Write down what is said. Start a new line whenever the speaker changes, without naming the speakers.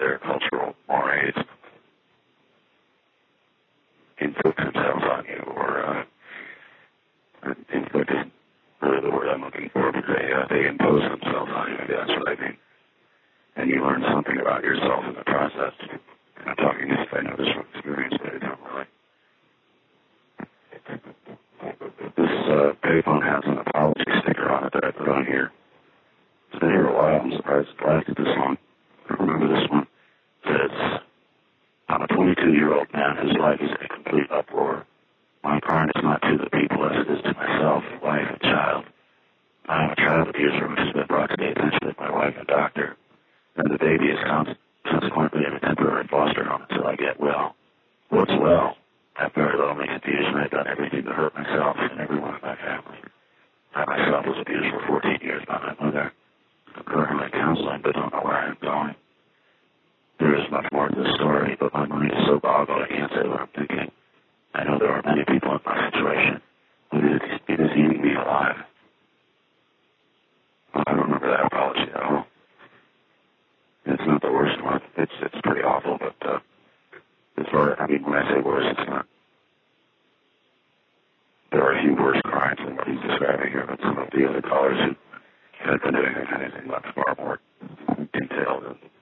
their cultural mores inflict themselves on you, or inflict is really the word I'm looking for, but they impose themselves on you, maybe that's what I mean. And you learn something about yourself in the process. I'm talking as if I know this from experience, but I don't really. This payphone has an apology sticker on it that I put on here. It's been here a while. I'm surprised it lasted this long. I remember this one. It says, I'm a 22-year-old man whose life is a complete uproar. My crime is not to the people as it is to myself, wife, and child. I am a child abuser which has been brought to the attention of my wife and doctor, and the baby is consequently in a temporary foster home until I get well. What's well? I have very lonely confusion. I've done everything to hurt myself and everyone in my family. I myself was abused for 14 years by my mother. I'm currently counseling, but don't know where I'm going. There is much more to the story, but my mind is so boggled I can't say what I'm thinking. I know there are many people in my situation, but it is eating me alive. Well, I don't remember that apology at all. It's not the worst one. It's pretty awful, but as far as, I mean, when I say worse, it's not. There are a few worse crimes than what he's describing here, but some of the other callers who had been doing anything much far more detailed and